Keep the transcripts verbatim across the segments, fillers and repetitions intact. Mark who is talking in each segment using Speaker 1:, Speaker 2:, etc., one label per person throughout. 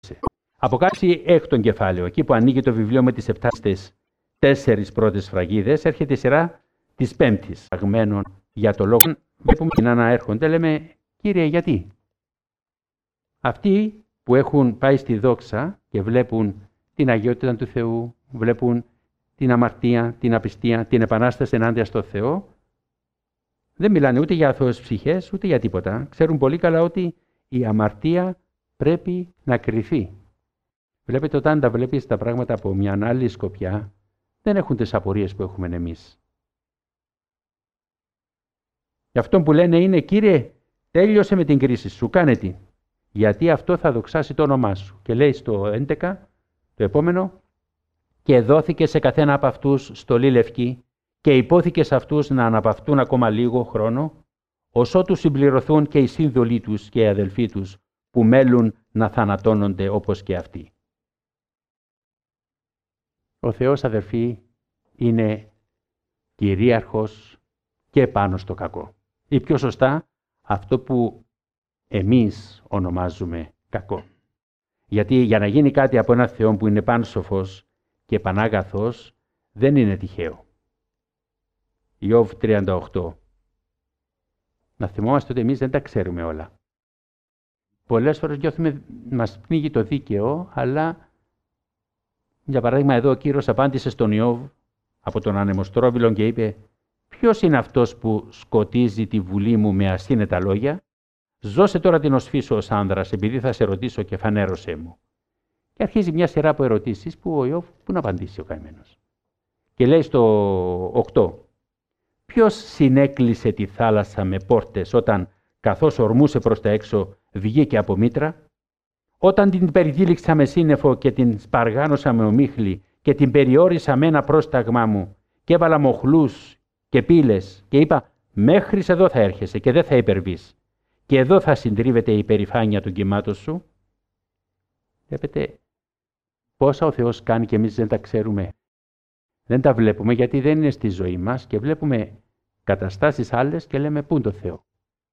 Speaker 1: Αποκάλυψη έκτον κεφάλαιο, εκεί που ανοίγει το βιβλίο με τις επτά στις τέσσερις πρώτες σφραγίδες, έρχεται η σειρά της πέμπτης, αγμένων για το λόγο. Βλέπουμε την αναέρχονται, λέμε, Κύριε, γιατί? Αυτοί που έχουν πάει στη δόξα και βλέπουν την αγιότητα του Θεού, βλέπουν την αμαρτία, την απιστία, την επανάσταση ενάντια στο Θεό, δεν μιλάνε ούτε για αθώες ψυχές, ούτε για τίποτα. Ξέρουν πολύ καλά ότι η αμαρτία πρέπει να κριθεί. Βλέπετε, όταν τα βλέπεις τα πράγματα από μια άλλη σκοπιά, δεν έχουν τις απορίες που έχουμε εμείς. Γι' αυτό που λένε είναι, Κύριε, τέλειωσε με την κρίση σου, κάνε τι. Γιατί αυτό θα δοξάσει το όνομά σου. Και λέει στο έντεκα, το επόμενο, και δόθηκε σε καθένα από αυτούς στολή λευκή και υπόθηκε σε αυτούς να αναπαυτούν ακόμα λίγο χρόνο, ως ότου συμπληρωθούν και οι σύνδολοι τους και οι αδελφοί τους που μέλουν να θανατώνονται όπως και αυτοί. Ο Θεός, αδελφοί, είναι κυρίαρχος και πάνω στο κακό. Ή πιο σωστά, αυτό που εμείς ονομάζουμε κακό. Γιατί για να γίνει κάτι από ένα Θεό που είναι πάνσοφος και πανάγαθος, δεν είναι τυχαίο. Ιώβ τριάντα οκτώ. Να θυμόμαστε ότι εμείς δεν τα ξέρουμε όλα. Πολλές φορές νιώθουμε, μας πνίγει το δίκαιο, αλλά για παράδειγμα εδώ ο Κύριος απάντησε στον Ιώβ από τον ανεμοστρόβιλον και είπε, ποιος είναι αυτός που σκοτίζει τη βουλή μου με ασύνετα λόγια? Ζώσε τώρα την οσφή σου ως άνδρας, επειδή θα σε ρωτήσω και φανέρωσέ μου. Και αρχίζει μια σειρά από ερωτήσεις που ο Ιώβ πού να απαντήσει ο καημένος. Και λέει στο οκτώ, ποιος συνέκλεισε τη θάλασσα με πόρτες όταν καθώς ορμούσε προς τα έξω βγήκε από μήτρα? Όταν την περιδίληξα με σύννεφο και την σπαργάνωσα με ομίχλη και την περιόρισα με ένα πρόσταγμά μου και έβαλα μοχλούς και πύλες και είπα μέχρι εδώ θα έρχεσαι και δεν θα υπερβείς και εδώ θα συντρίβεται η υπερηφάνεια του κύματος σου. Βλέπετε πόσα ο Θεός κάνει και εμείς δεν τα ξέρουμε. Δεν τα βλέπουμε γιατί δεν είναι στη ζωή μας και βλέπουμε καταστάσεις άλλες και λέμε πού είναι το Θεό.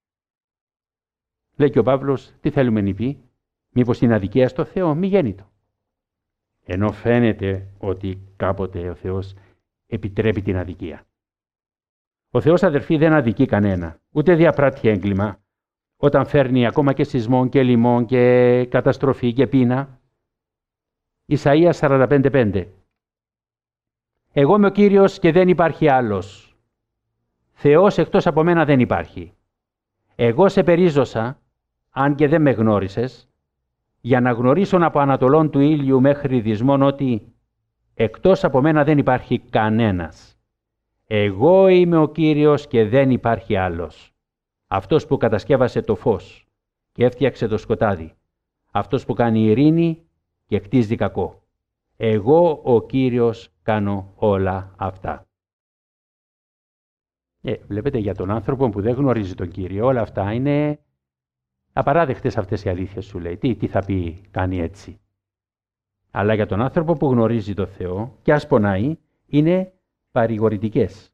Speaker 1: Λέει και ο Παύλος, τι θέλουμε να πει, μήπως είναι αδικία στο Θεό, μη γέννητο. Ενώ φαίνεται ότι κάποτε ο Θεός επιτρέπει την αδικία. Ο Θεός, αδερφοί, δεν αδικεί κανένα, ούτε διαπράττει έγκλημα, όταν φέρνει ακόμα και σεισμό και λοιμό και καταστροφή και πείνα. Ισαΐας σαράντα πέντε πέντε. Εγώ είμαι ο Κύριος και δεν υπάρχει άλλος. Θεός εκτός από μένα δεν υπάρχει. Εγώ σε περίζωσα, αν και δεν με γνώρισες, για να γνωρίσουν από ανατολών του ήλιου μέχρι δυσμών ότι εκτός από μένα δεν υπάρχει κανένας. Εγώ είμαι ο Κύριος και δεν υπάρχει άλλος. Αυτός που κατασκεύασε το φως και έφτιαξε το σκοτάδι. Αυτός που κάνει ειρήνη και κτίζει κακό. Εγώ ο Κύριος κάνω όλα αυτά. Ε, βλέπετε, για τον άνθρωπο που δεν γνωρίζει τον Κύριο, όλα αυτά είναι απαράδεκτες αυτές οι αλήθειες, σου λέει. Τι, τι θα πει, κάνει έτσι. Αλλά για τον άνθρωπο που γνωρίζει τον Θεό και ας πονάει, είναι παρηγορητικές.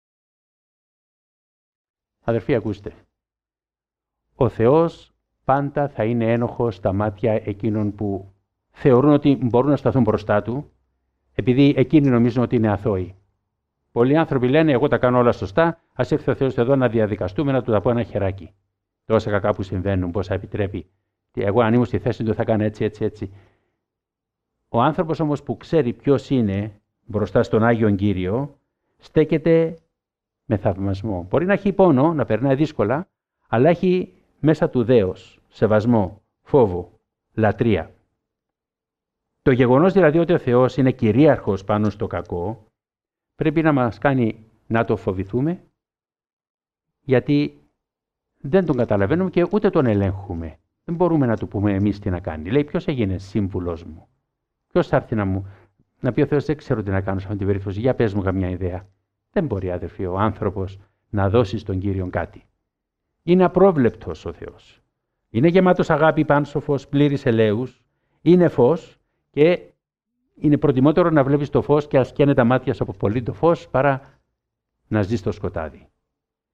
Speaker 1: Αδερφοί, ακούστε. Ο Θεός πάντα θα είναι ένοχος στα μάτια εκείνων που θεωρούν ότι μπορούν να σταθούν μπροστά Του, επειδή εκείνοι νομίζουν ότι είναι αθώοι. Πολλοί άνθρωποι λένε, εγώ τα κάνω όλα σωστά, ας έρθει ο Θεός εδώ να διαδικαστούμε, να Του τα πω ένα χεράκι. Τόσα κακά που συμβαίνουν, πόσα επιτρέπει. Εγώ αν ήμουν στη θέση Του θα κάνω έτσι, έτσι, έτσι. Ο άνθρωπος όμως που ξέρει ποιος είναι μπροστά στον Άγιον Κύριο, στέκεται με θαυμασμό. Μπορεί να έχει πόνο, να περνάει δύσκολα, αλλά έχει μέσα του δέος, σεβασμό, φόβο, λατρεία. Το γεγονός δηλαδή ότι ο Θεός είναι κυρίαρχος πάνω στο κακό, πρέπει να μας κάνει να το φοβηθούμε, γιατί δεν τον καταλαβαίνουμε και ούτε τον ελέγχουμε. Δεν μπορούμε να του πούμε εμείς τι να κάνει. Λέει, ποιος έγινε σύμβουλος μου? Ποιος θα έρθει να μου να πει ο Θεός, δεν ξέρω τι να κάνω σε αυτή την περίπτωση, για πες μου καμιά ιδέα. Δεν μπορεί, αδερφοί, ο άνθρωπος να δώσει στον Κύριον κάτι. Είναι απρόβλεπτος ο Θεός. Είναι γεμάτος αγάπη, πάνσοφος, πλήρης ελέους, είναι φως και είναι προτιμότερο να βλέπεις το φως και ας καίνε τα μάτια σου από πολύ το φως παρά να ζεις στο σκοτάδι.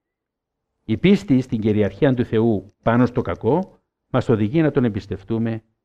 Speaker 1: Η πίστη στην κυριαρχία του Θεού πάνω στο κακό μας οδηγεί να τον εμπιστευτούμε